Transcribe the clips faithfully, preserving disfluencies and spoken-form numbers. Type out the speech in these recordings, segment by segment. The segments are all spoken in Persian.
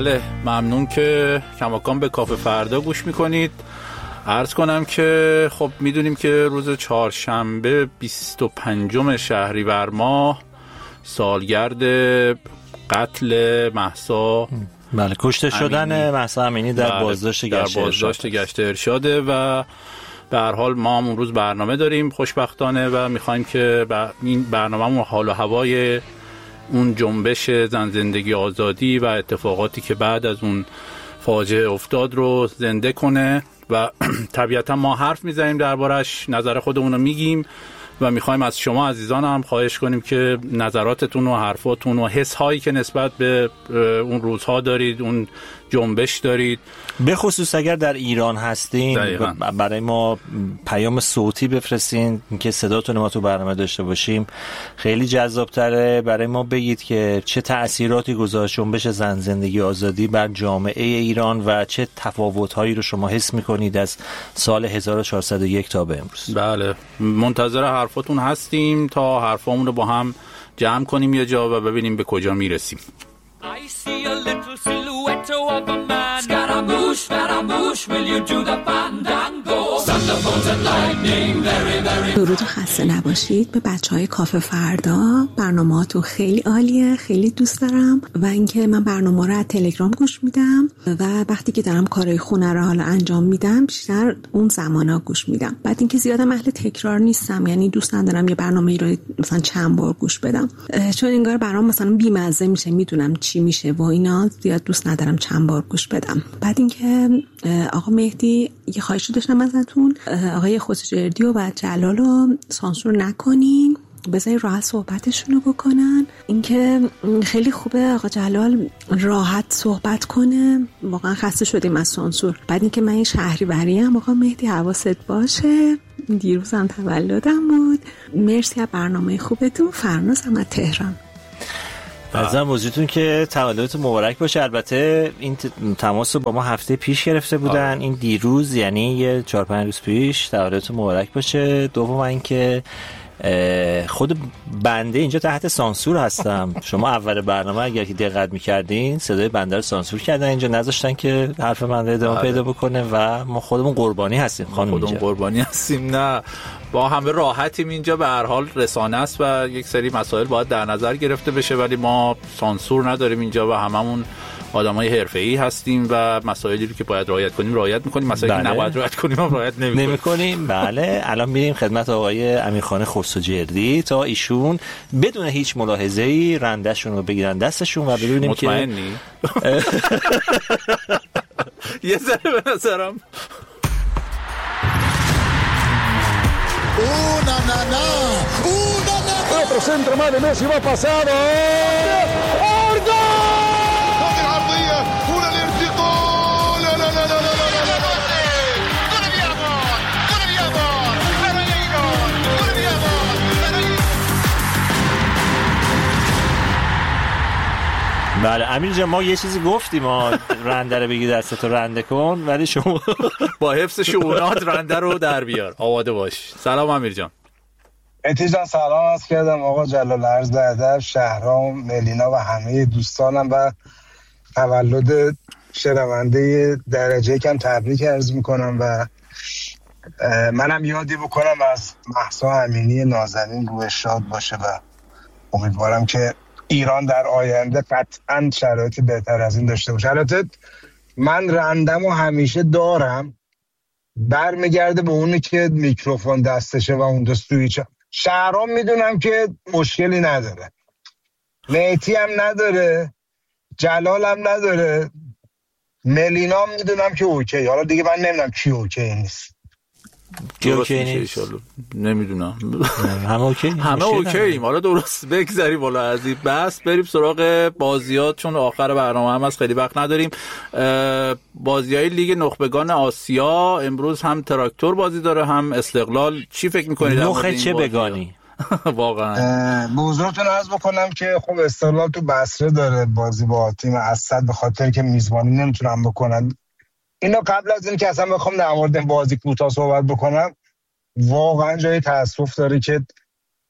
بله ممنون که کماکان به کافه فردا گوش میکنید. عرض کنم که خب میدونیم که روز چهارشنبه بیست و پنجم شهریور ماه سالگرد قتل مهسا بله کشته شدن مهسا امینی در بله. بازداشت در گشت بازداشت گشت ارشاده و به هر حال ما هم اون روز برنامه داریم خوشبختانه و میخوایم که این برنامه‌مون حال و هوای اون جنبش زن زندگی آزادی و اتفاقاتی که بعد از اون فاجعه افتاد رو زنده کنه و طبیعتا ما حرف میزنیم دربارش، نظر خودمون رو میگیم و میخوایم از شما عزیزان هم خواهش کنیم که نظراتتون و حرفاتون و حس هایی که نسبت به اون روزها دارید، اون جنبش دارید، به خصوص اگر در ایران هستین دقیقا. برای ما پیام صوتی بفرستین که صداتون ما تو برنامه داشته باشیم، خیلی جذابتره. برای ما بگید که چه تأثیراتی گذاشت جنبش زن زندگی آزادی بر جامعه ایران و چه تفاوت‌هایی رو شما حس می‌کنید از سال هزار و چهارصد و یک تا به امروز. بله منتظر حرفاتون هستیم تا حرفامون رو با هم جمع کنیم یه جا و ببینیم به کجا میرسیم. I see a little silhouette of a man. Scaramouche, Scaramouche, will you do the fandango? Thunderbolts and lightning, very, very. درود و خسته نباشید به بچهای کافه فردا. برنامه‌هاتون خیلی عالیه، خیلی دوست دارم و اینکه من برنامه رو از تلگرام گوش میدم و وقتی که دارم کارهای خونه رو حالا انجام میدم بیشتر اون زمانا گوش میدم. بعد اینکه زیادم اهل تکرار نیستم، یعنی دوست ندارم یه برنامه رو مثلا چند بار گوش بدم چون انگار برام مثلا بی‌مزه میشه، میدونم چی میشه و اینا، زیاد دوست ندارم چند بار گوش بدم. بعد اینکه آقا مهدی یه خواهشی داشتم ازتون، آقای خوسجردی و جلالو سانسور نکنین، بذاری راحت صحبتشونو بکنن. اینکه خیلی خوبه آقا جلال راحت صحبت کنه، واقعا خسته شدیم از سانسور. بعد اینکه من این شهریوری ام آقا مهدی حواست باشه، دیروزم تولدم بود. مرسی از برنامه خوبتون. فرنازم از تهران. عزیزم موضوعتون که تولدتون مبارک باشه. البته این تماس رو با ما هفته پیش گرفته بودن، این دیروز یعنی یه چهار پنج روز پیش. تولدتون مبارک باشه. دوم اینکه خود بنده اینجا تحت سانسور هستم. شما اول برنامه اگر که دقت می‌کردین صدای بنده رو سانسور کردن، اینجا نذاشتن که حرف بنده ادامه پیدا بکنه و ما خودمون قربانی هستیم. خانم خودمون قربانی هستیم. نه با همه راحتیم اینجا، به هر حال رسانه است و یک سری مسائل باید در نظر گرفته بشه، ولی ما سانسور نداریم اینجا و هممون آدمای حرفه‌ای هستیم و مسائلی رو که باید رعایت کنیم رعایت می‌کنیم، مسائلی بله. که نباید رعایت کنیم هم رعایت نمی‌کنیم. نمی‌کنیم. بله الان میریم خدمت آقای امیرخان خسروجردی تا ایشون بدون هیچ ملاحظه‌ای رنده‌شون رو بگیرن دستشون و ببینیم که مطمئنی؟ یه ذره به نظرم Una nana, una nana. Otro centro más de Messi va pasado. ¡Ordo! العرضية هنا الارتقاء. لا لا لا لا لا لا لا. بله امیر جان ما یه چیزی گفتیم، ما رنده رو بگی دستتو رنده کن، ولی شما با حفظ شعونات رنده رو در بیار. آماده باش. سلام امیر جان. مهدی جان سلام عرض کردم. آقا جلال عرض ادب، شهرام، ملینا و همه دوستانم و تولد شنونده درجه کم تبریک عرض میکنم و منم یادی بکنم از مهسا امینی نازنین، روح شاد باشه و امیدوارم که ایران در آینده قطعاً شرایط بهتر از این داشته باشه. البته من رندم و همیشه دارم، برمیگرده به اونی که میکروفون دستشه و اون دستویی چه شهرام میدونم که مشکلی نداره، مهدی هم نداره، جلال هم نداره، ملینا هم میدونم که اوکی. حالا دیگه من نمیدونم کی اوکی نیست. کی اوکی نیست نمیدونم. همه اوکی همه اوکییم. حالا درست بگذری بالا از این بس بریم سراغ بازیات، چون آخر برنامه هم از خیلی وقت نداریم. بازیای لیگ نخبگان آسیا امروز هم تراکتور بازی داره هم استقلال. چی فکر میکنید؟ نخه چه بگانی؟ واقعا موضوعتون عرض بکنم که خب استقلال تو بصره داره بازی با تیم اسد، به خاطر که میزبانی نمیتونن بکنن. اینا قبل از این که اصلا بخوام در مورد بازی کوتاه صحبت بکنم، واقعا جای تأسف داره که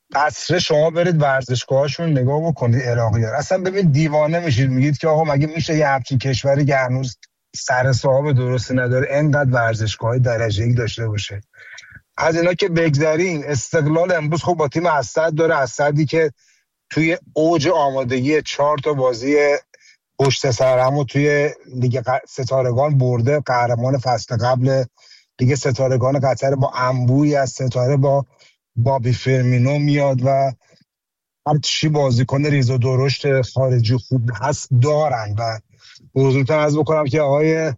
قصر شما برید ورزشگاهاشون نگاه بکنید عراقی‌ها، اصلا ببین دیوانه میشید، میگید که آقا مگه میشه یه همچین کشوری که هنوز سر صاحب درستی نداره انقدر ورزشگاه درجه یک داشته باشه. از اینا که بگذریم، استقلال امروز خب با تیم اسد داره، اسدی که توی اوج آمادگی چهار تا بازی پشت سر هم و توی لیگ ستارگان برده، قهرمان فصل قبل لیگ ستارگان قطر با انبوی از ستاره با بابی فرمینو میاد و هر چی بازیکن ریز و درشت خارجی خوب هست دارن و حضورتون عرض بکنم که آقای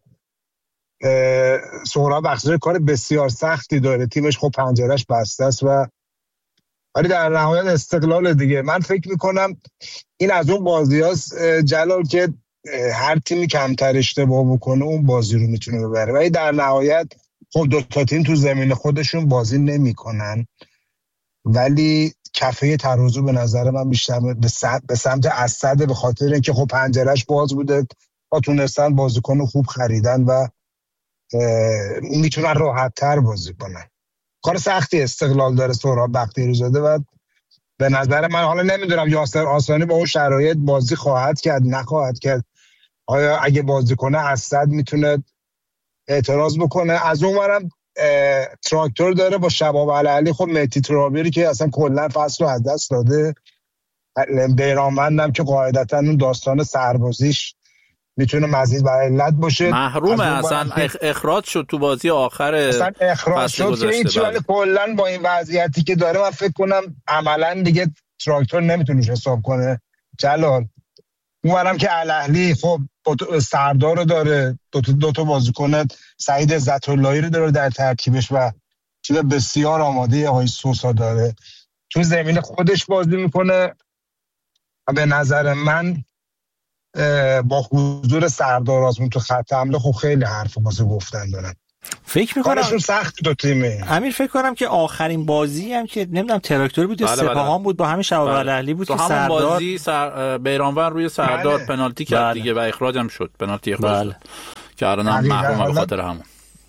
سهراب بخشی‌زاده کار بسیار سختی داره، تیمش خب پنجرهش بسته است و ولی در نهایت استقلال دیگه. من فکر میکنم این از اون بازی هاست جلال که هر تیمی کمتر اشتباه بکنه اون بازی رو میتونه ببره، ولی در نهایت خب دو تا تیم تو زمین خودشون بازی نمیکنن، ولی کفه ترازو به نظر من بیشتر به سمت اسد، به خاطر اینکه خب پنجرهش باز بوده و تونستن بازیکن خوب خریدن و میتونن راحت تر بازی کنن. کار سختی استقلال داره سهراب بختیاری‌زاده و به نظر من، حالا نمیدونم یاسر آسانی با اون شرایط بازی خواهد کرد نخواهد کرد، آیا اگه بازی کنه اسد میتونه اعتراض بکنه. از اون ورم تراکتور داره با شباب علی، خب مهدی ترابیری که اصلا کلا فصل رو از دست داده، بیرانوندم که قاعدتا اون داستان سربازیش میتونه مزید بر علت باشه، محرومه اصلا اخ... اخراج شد تو بازی آخر اصلا اخراج شد که این چیزی کلا با این وضعیتی که داره من فکر کنم عملا دیگه تراکتور نمیتونه حساب کنه. جلال اونورم که الاهلی خب سردار رو داره، دو تا دو تا بازیکن سعید عزت اللهی رو داره در ترکیبش و تیم بسیار آماده آقای سوسا داره، تو زمین خودش بازی میکنه و به نظر من با حضور سردار آزمون تو خط حمله خب خیلی حرف واسه گفتن دارن. فکر می‌کنم سخت دو تیمه. امیر فکر کنم که آخرین بازی هم که نمیدونم تراکتور بود یا بله سپاهان بله. بود با همین شباب الاهلی بود تو که همون سردار بازی سر... بیرانوند روی سردار بله. پنالتی کرد بله. دیگه و اخراج هم شد، پنالتی اخراج بله. شد که الان هم محروم به خاطر همون.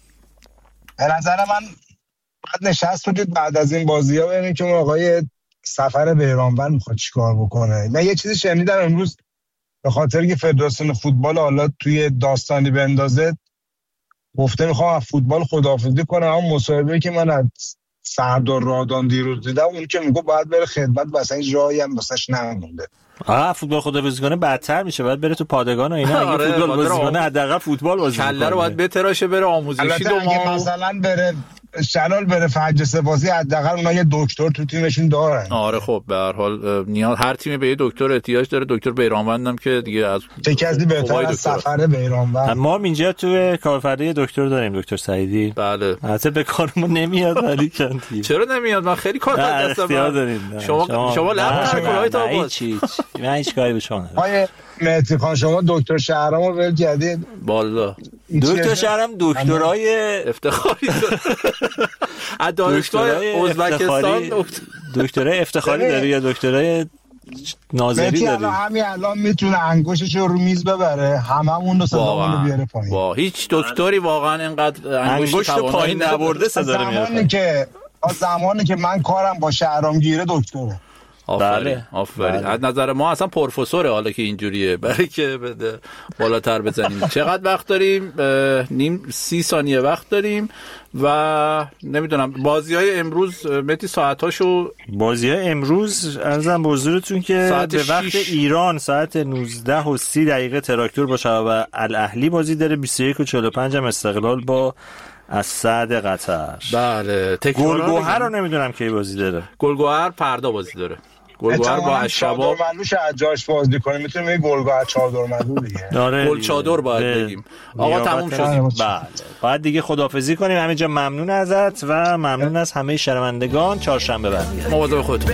به نظر من بعد نشست بودید بعد از این بازی‌ها ببینیم که آقای سفر بیرانوند میخواد چیکار بکنه. من یه چیزی شنیدم امروز به خاطر که فدراسیون فوتبال حالا توی داستانی بندازه گفته میخوام از فوتبال خداحافظی کنم، اما مصاحبه‌ای که من از سردار رادان دیروز دیدم اون که میگه باید بره خدمت و اصلا این جایی هم واسش نمونده. آه فوتبال خداحافظی کنه بدتر میشه، باید بره تو پادگان و اینا. اگه آره فوتبال بازی آم... کنه حداقل فوتبال بازی کنه، کله رو باید بتراشه بره آموزشی دو ماه مثلا بره شلال بره فجر بازی، حداقل اونها یه دکتر تو تیمشون دارن. آره خب به هر حال نیاز هر تیمی به یه دکتر احتیاج داره. دکتر بیرانوندم که دیگه از چه کسی بهتر از سفر بیرانوند. ما اینجا تو کارفرده دکتر داریم، دکتر سعیدی. بله البته به کارمون نمیاد ولی کنتی. چرا نمیاد؟ من خیلی کار دستم دارم. شما شما لب کلاهی تا باز. هیچ من هیچ کاری به شما ندارم. آقای مهدی خان شما دکتر شهرامو ول جدید والا دکتر شهرام دکترای افتخاری از دانشگاه ازبکستان دکترای افتخاری داره یا دکترای ناظری داری؟ همین الان میتونه انگشتش رو میز ببره هممون رو صدامون رو بیاره پایین. وا هیچ دکتری واقعا اینقدر انگشت پایین نبرده صدا رو میاره. زمانی که زمانی که من کارم با شهرام گیره دکتره. آفرین آفرین. از نظر ما اصلا پروفسوره حالا که اینجوریه، برای که بده بالاتر بزنیم. چقدر وقت داریم؟ نیم سی ثانیه وقت داریم و نمیدونم بازی‌های امروز متی ساعتاشو بازی‌های امروز عرضم به حضورتون که به وقت ایران ساعت نوزده و سی دقیقه تراکتور با شباب الاهلی بازی داره، بیست و یک و چهل و پنج هم استقلال با اسد قطر. بله گلگوهر رو نمیدونم کی بازی داره. گلگوهر فردا بازی داره. گلگوهر با شباب ملوش اجاش بازی کنه، میتونه میگه گلگوهر چادر ملو دیگه. گل چادر باید بگیم. آقا تموم شدیم. بعد بعد دیگه خداحافظی کنیم. همینجا ممنون ازت و ممنون از همه شنوندگان. چهارشنبه بعد مواظب خودتون.